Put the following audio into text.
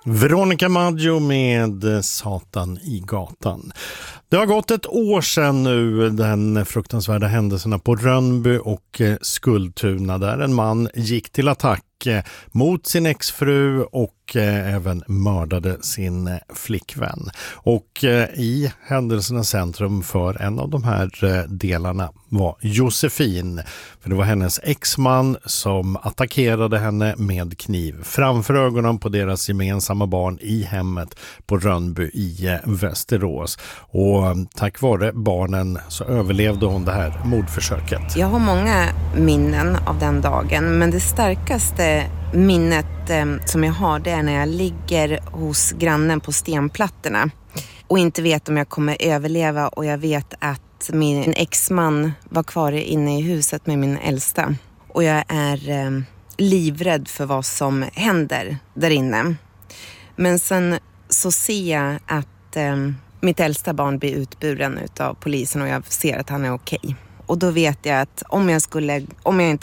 Veronica Maggio med Satan i gatan. Det har gått ett år sedan nu den fruktansvärda händelserna på Rönnby och Skultuna där en man gick till attack mot sin exfru och även mördade sin flickvän. Och i händelsernas centrum för en av de här delarna var Josefin. För det var hennes exman som attackerade henne med kniv framför ögonen på deras gemensamma barn i hemmet på Rönnby i Västerås. Och tack vare barnen så överlevde hon det här mordförsöket. Jag har många minnen av den dagen, men det starkaste minnet som jag har, det är när jag ligger hos grannen på stenplattorna och inte vet om jag kommer överleva, och jag vet att min exman var kvar inne i huset med min äldsta, och jag är livrädd för vad som händer där inne. Men sen så ser jag att mitt äldsta barn blir utburen av polisen och jag ser att han är okej. Och då vet jag att om jag inte